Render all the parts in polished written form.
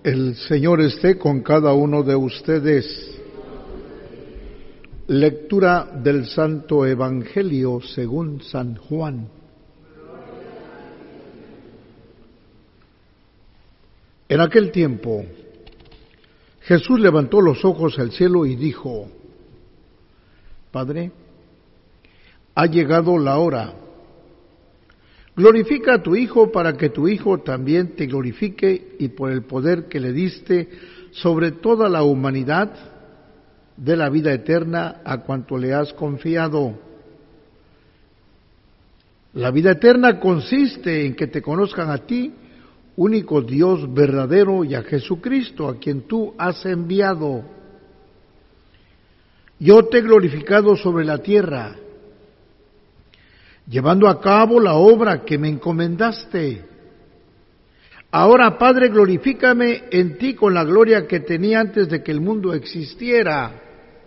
El Señor esté con cada uno de ustedes. Lectura del Santo Evangelio según San Juan. En aquel tiempo, Jesús levantó los ojos al cielo y dijo: Padre, ha llegado la hora. Glorifica a tu Hijo para que tu Hijo también te glorifique, y por el poder que le diste sobre toda la humanidad, de la vida eterna a cuanto le has confiado. La vida eterna consiste en que te conozcan a ti, único Dios verdadero, y a Jesucristo, a quien tú has enviado. Yo te he glorificado sobre la tierra, llevando a cabo la obra que me encomendaste. Ahora, Padre, glorifícame en ti con la gloria que tenía antes de que el mundo existiera.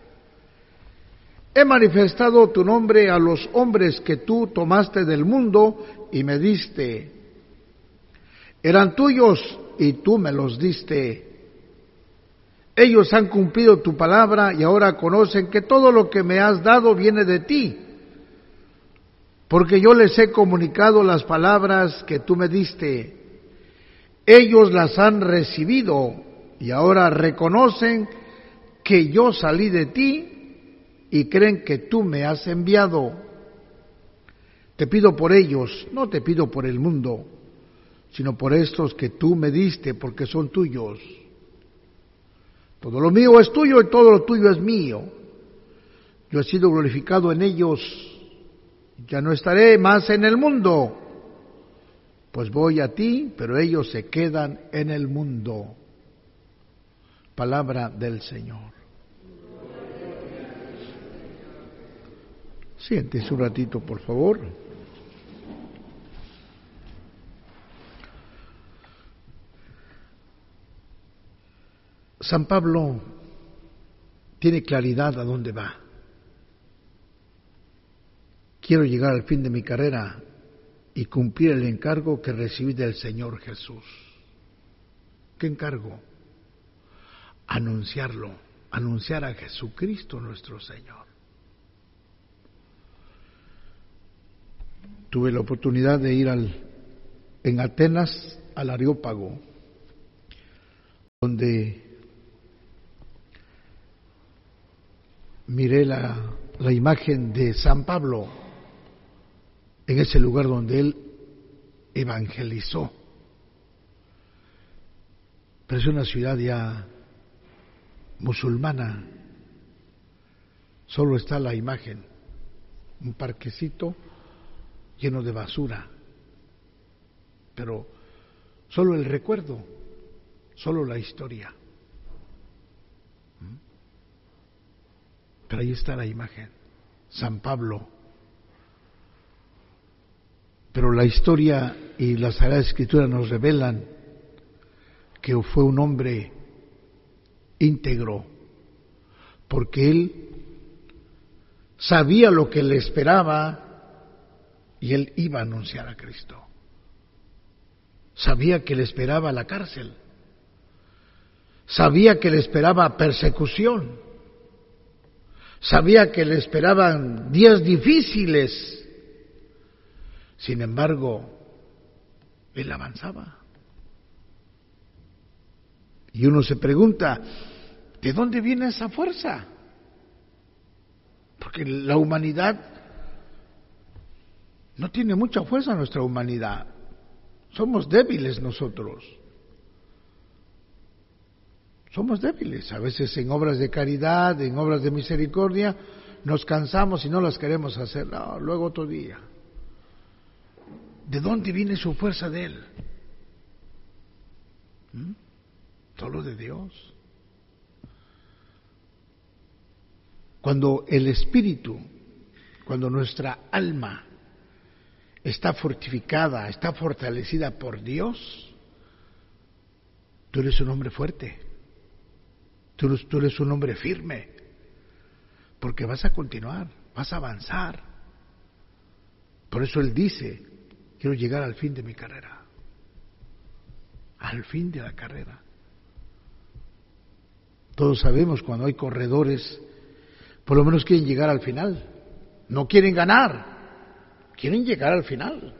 He manifestado tu nombre a los hombres que tú tomaste del mundo y me diste. Eran tuyos y tú me los diste. Ellos han cumplido tu palabra y ahora conocen que todo lo que me has dado viene de ti, porque yo les he comunicado las palabras que tú me diste. Ellos las han recibido y ahora reconocen que yo salí de ti y creen que tú me has enviado. Te pido por ellos, no te pido por el mundo, sino por estos que tú me diste, porque son tuyos. Todo lo mío es tuyo y todo lo tuyo es mío. Yo he sido glorificado en ellos. Ya no estaré más en el mundo, pues voy a ti, pero ellos se quedan en el mundo. Palabra del Señor. Siéntese un ratito, por favor. San Pablo tiene claridad a dónde va. Quiero llegar al fin de mi carrera y cumplir el encargo que recibí del Señor Jesús. ¿Qué encargo? Anunciarlo, anunciar a Jesucristo nuestro Señor. Tuve la oportunidad de ir en Atenas al Areópago, donde miré la imagen de San Pablo en ese lugar donde él evangelizó. Pero es una ciudad ya musulmana. Solo está la imagen, un parquecito lleno de basura, pero solo el recuerdo, solo la historia. Pero ahí está la imagen, San Pablo. Pero la historia y la Sagrada Escritura nos revelan que fue un hombre íntegro, porque él sabía lo que le esperaba y él iba a anunciar a Cristo. Sabía que le esperaba la cárcel, sabía que le esperaba persecución, sabía que le esperaban días difíciles. Sin embargo, él avanzaba. Y uno se pregunta, ¿de dónde viene esa fuerza? Porque la humanidad no tiene mucha fuerza, nuestra humanidad. Somos débiles nosotros. Somos débiles. A veces en obras de caridad, en obras de misericordia, nos cansamos y no las queremos hacer. No, luego otro día. ¿De dónde viene su fuerza de él? Solo de Dios. Cuando el espíritu, cuando nuestra alma está fortificada, está fortalecida por Dios, tú eres un hombre fuerte, tú eres un hombre firme, porque vas a continuar, vas a avanzar. Por eso él dice, quiero llegar al fin de mi carrera, al fin de la carrera. Todos sabemos cuando hay corredores, por lo menos quieren llegar al final. No quieren ganar, quieren llegar al final.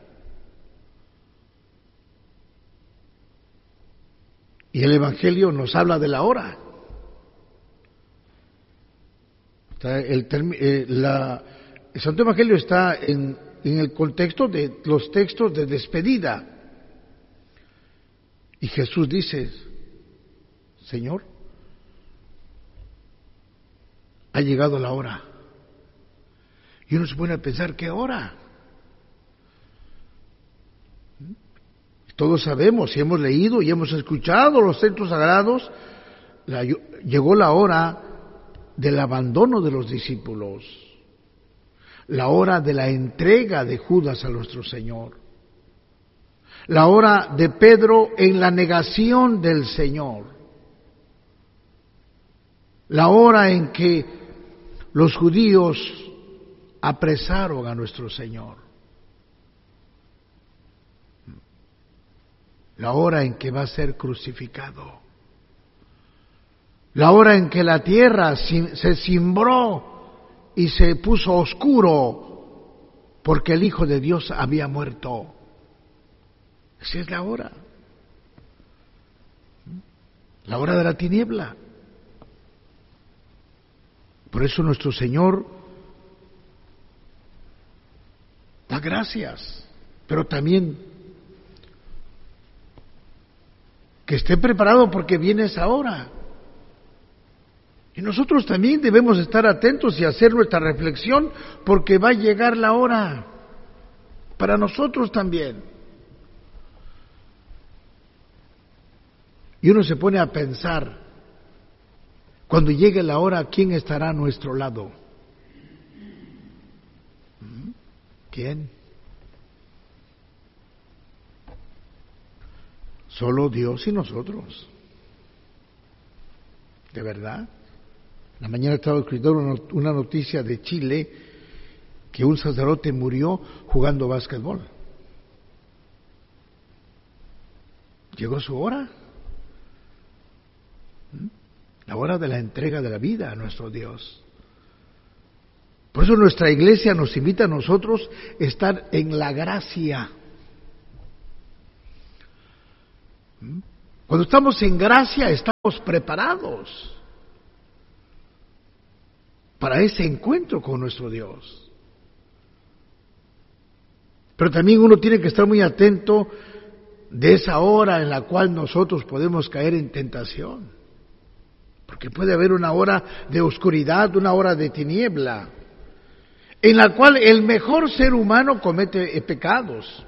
Y el Evangelio nos habla de la hora. El Santo Evangelio está en el contexto de los textos de despedida. Y Jesús dice, Señor, ha llegado la hora. Y uno se pone a pensar, ¿qué hora? Todos sabemos y hemos leído y hemos escuchado los textos sagrados, llegó la hora del abandono de los discípulos, la hora de la entrega de Judas a nuestro Señor, la hora de Pedro en la negación del Señor, la hora en que los judíos apresaron a nuestro Señor, la hora en que va a ser crucificado, la hora en que la tierra se cimbró y se puso oscuro porque el Hijo de Dios había muerto. Esa es la hora de la tiniebla. Por eso nuestro Señor da gracias, pero también que esté preparado porque viene esa hora. Y nosotros también debemos estar atentos y hacer nuestra reflexión porque va a llegar la hora para nosotros también. Y uno se pone a pensar, cuando llegue la hora, ¿quién estará a nuestro lado? ¿Quién? Solo Dios y nosotros. ¿De verdad? La mañana estaba escribiendo una noticia de Chile que un sacerdote murió jugando básquetbol. Llegó su hora. La hora de la entrega de la vida a nuestro Dios. Por eso nuestra iglesia nos invita a nosotros a estar en la gracia. Cuando estamos en gracia estamos preparados para ese encuentro con nuestro Dios. Pero también uno tiene que estar muy atento de esa hora en la cual nosotros podemos caer en tentación. Porque puede haber una hora de oscuridad, una hora de tiniebla, en la cual el mejor ser humano comete pecados.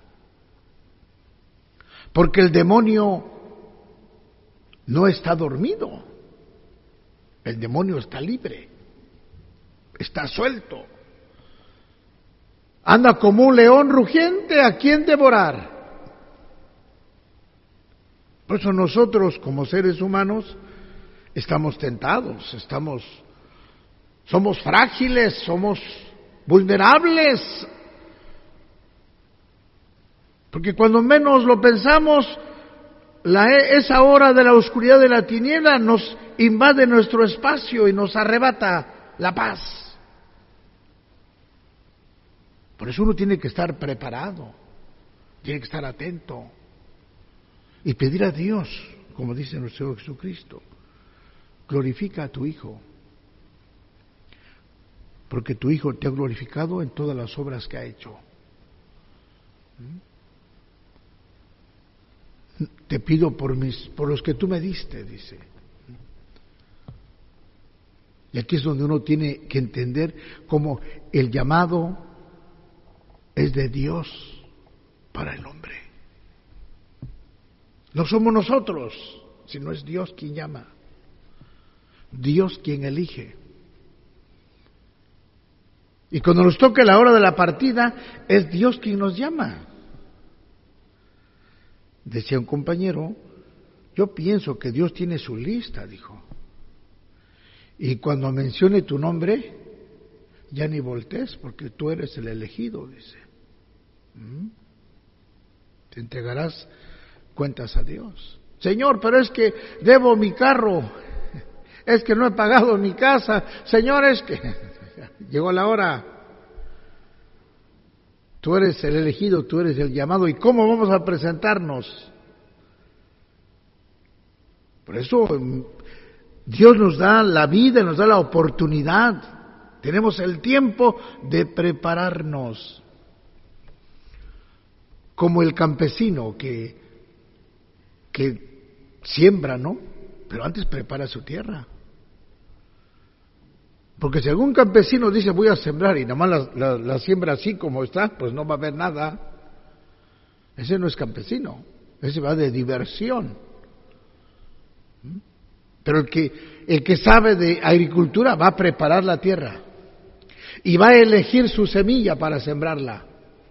Porque el demonio no está dormido, el demonio está libre, está suelto, anda como un león rugiente a quien devorar. Por eso nosotros como seres humanos estamos tentados, somos frágiles, somos vulnerables, porque cuando menos lo pensamos, esa hora de la oscuridad de la tiniebla nos invade nuestro espacio y nos arrebata la paz. Por eso uno tiene que estar preparado, tiene que estar atento y pedir a Dios, como dice nuestro Señor Jesucristo, glorifica a tu Hijo, porque tu Hijo te ha glorificado en todas las obras que ha hecho. Te pido por los que tú me diste, dice. Y aquí es donde uno tiene que entender cómo el llamado es de Dios para el hombre. No somos nosotros, sino es Dios quien llama. Dios quien elige. Y cuando nos toque la hora de la partida, es Dios quien nos llama. Decía un compañero, yo pienso que Dios tiene su lista, dijo. Y cuando mencione tu nombre, ya ni voltees, porque tú eres el elegido, dice. Te entregarás cuentas a Dios. Señor, pero es que debo mi carro. Es que no he pagado mi casa. Señores, que llegó la hora. Tú eres el elegido, tú eres el llamado. ¿Y cómo vamos a presentarnos? Por eso Dios nos da la vida, nos da la oportunidad. Tenemos el tiempo de prepararnos. Como el campesino que siembra, ¿no? Pero antes prepara su tierra. Porque si algún campesino dice voy a sembrar y nomás la siembra así como está, pues no va a haber nada. Ese no es campesino, ese va de diversión. Pero el que sabe de agricultura va a preparar la tierra y va a elegir su semilla para sembrarla.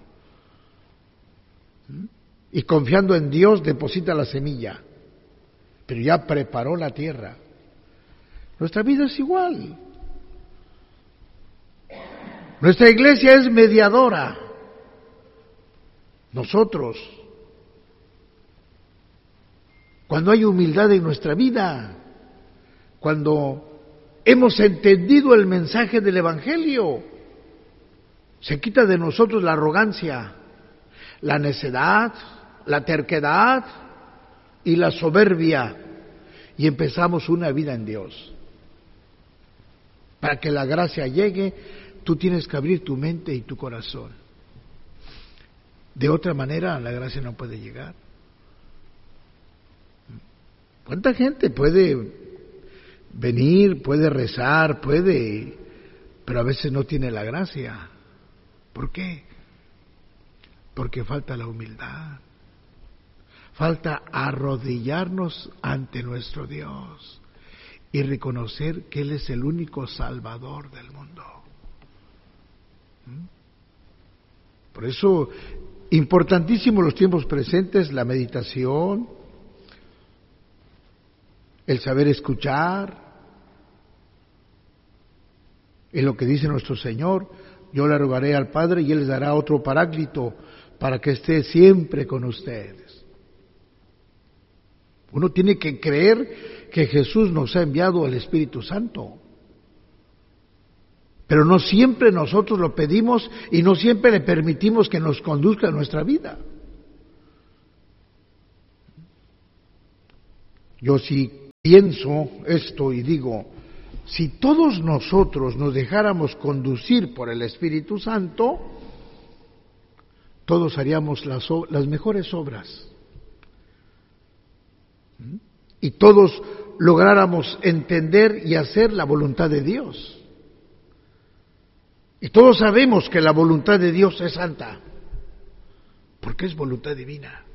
Y confiando en Dios deposita la semilla, pero ya preparó la tierra. Nuestra vida es igual. Nuestra iglesia es mediadora. Nosotros, cuando hay humildad en nuestra vida, cuando hemos entendido el mensaje del Evangelio, se quita de nosotros la arrogancia, la necedad, la terquedad y la soberbia, y empezamos una vida en Dios. Para que la gracia llegue, tú tienes que abrir tu mente y tu corazón. De otra manera, la gracia no puede llegar. ¿Cuánta gente puede venir, puede rezar, pero a veces no tiene la gracia? ¿Por qué? Porque falta la humildad. Falta arrodillarnos ante nuestro Dios y reconocer que Él es el único Salvador del mundo. Por eso, importantísimo los tiempos presentes, la meditación, el saber escuchar, en lo que dice nuestro Señor, yo le rogaré al Padre y Él les dará otro paráclito para que esté siempre con ustedes. Uno tiene que creer que Jesús nos ha enviado el Espíritu Santo. Pero no siempre nosotros lo pedimos y no siempre le permitimos que nos conduzca en nuestra vida. Yo sí pienso esto y digo, si todos nosotros nos dejáramos conducir por el Espíritu Santo, todos haríamos las mejores obras. Y todos lográramos entender y hacer la voluntad de Dios. Y todos sabemos que la voluntad de Dios es santa, porque es voluntad divina.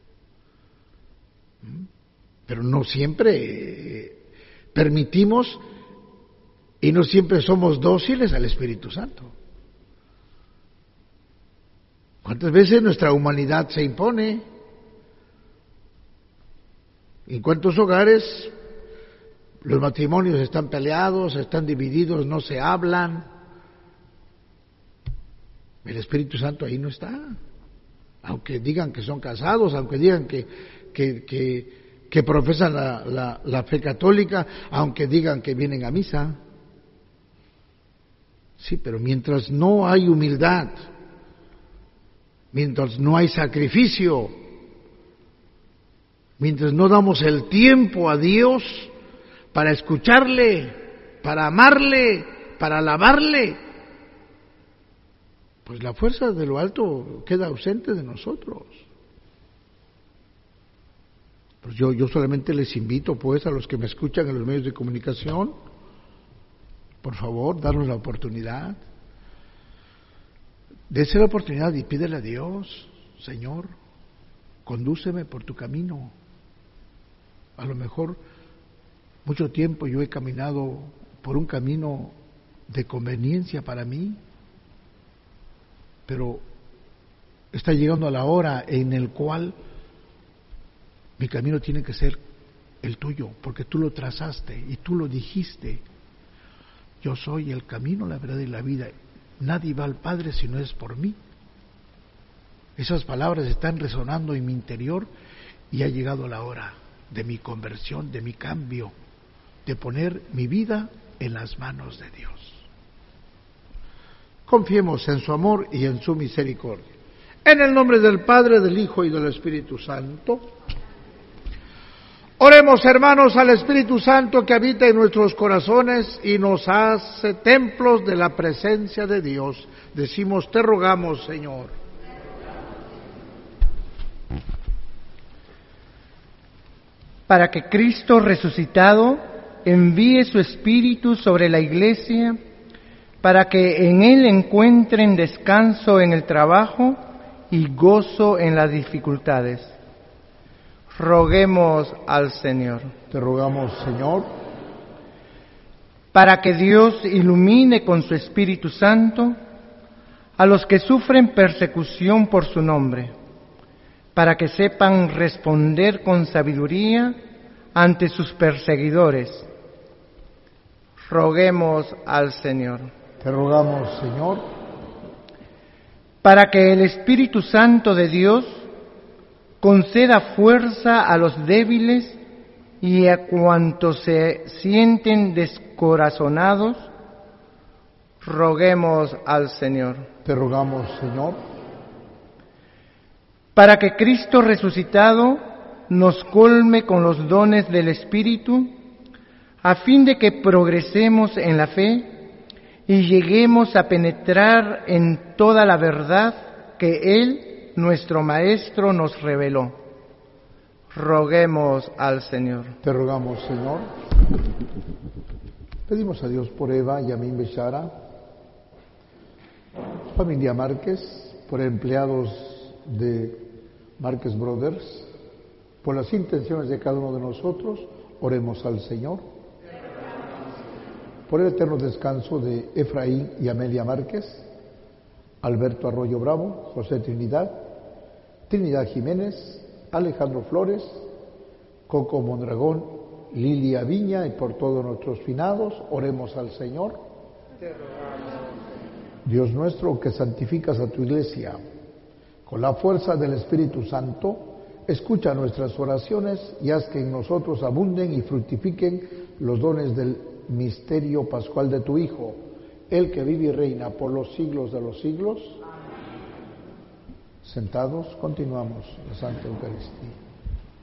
Pero no siempre permitimos y no siempre somos dóciles al Espíritu Santo. ¿Cuántas veces nuestra humanidad se impone? ¿En cuántos hogares los matrimonios están peleados, están divididos, no se hablan? El Espíritu Santo ahí no está. Aunque digan que son casados, aunque digan que profesan la fe católica, aunque digan que vienen a misa. Sí, pero mientras no hay humildad, mientras no hay sacrificio, mientras no damos el tiempo a Dios para escucharle, para amarle, para alabarle, pues la fuerza de lo alto queda ausente de nosotros. Pues yo solamente les invito, pues, a los que me escuchan en los medios de comunicación, por favor, darnos la oportunidad. Dese la oportunidad y pídele a Dios, Señor, condúceme por tu camino. A lo mejor mucho tiempo yo he caminado por un camino de conveniencia para mí, pero está llegando a la hora en el cual mi camino tiene que ser el tuyo, porque tú lo trazaste y tú lo dijiste. Yo soy el camino, la verdad y la vida. Nadie va al Padre si no es por mí. Esas palabras están resonando en mi interior y ha llegado la hora de mi conversión, de mi cambio, de poner mi vida en las manos de Dios. Confiemos en su amor y en su misericordia. En el nombre del Padre, del Hijo y del Espíritu Santo. Oremos, hermanos, al Espíritu Santo que habita en nuestros corazones y nos hace templos de la presencia de Dios. Decimos, te rogamos, Señor. Para que Cristo resucitado envíe su Espíritu sobre la Iglesia, para que en Él encuentren descanso en el trabajo y gozo en las dificultades. Roguemos al Señor. Te rogamos, Señor. Para que Dios ilumine con su Espíritu Santo a los que sufren persecución por su nombre, para que sepan responder con sabiduría ante sus perseguidores. Roguemos al Señor. Te rogamos, Señor. Para que el Espíritu Santo de Dios conceda fuerza a los débiles y a cuantos se sienten descorazonados. Roguemos al Señor. Te rogamos, Señor. Para que Cristo resucitado nos colme con los dones del Espíritu, a fin de que progresemos en la fe y lleguemos a penetrar en toda la verdad que Él, nuestro Maestro, nos reveló. Roguemos al Señor. Te rogamos, Señor. Pedimos a Dios por Eva y Amin Bechara, familia Márquez, por empleados de Márquez Brothers, por las intenciones de cada uno de nosotros. Oremos al Señor. Por el eterno descanso de Efraín y Amelia Márquez, Alberto Arroyo Bravo, José Trinidad, Trinidad Jiménez, Alejandro Flores, Coco Mondragón, Lilia Viña, y por todos nuestros finados, oremos al Señor. Dios nuestro, que santificas a tu iglesia con la fuerza del Espíritu Santo, escucha nuestras oraciones y haz que en nosotros abunden y fructifiquen los dones del misterio pascual de tu Hijo, el que vive y reina por los siglos de los siglos. Sentados, continuamos la Santa Eucaristía.